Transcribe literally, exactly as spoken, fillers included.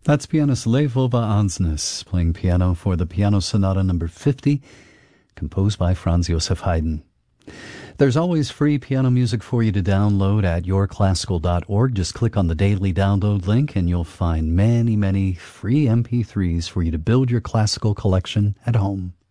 That's pianist Leivova Ansnes playing piano for the Piano Sonata number fifty, composed by Franz Joseph Haydn. There's always free piano music for you to download at your classical dot org. Just click on the daily download link and you'll find many, many free M P threes for you to build your classical collection at home.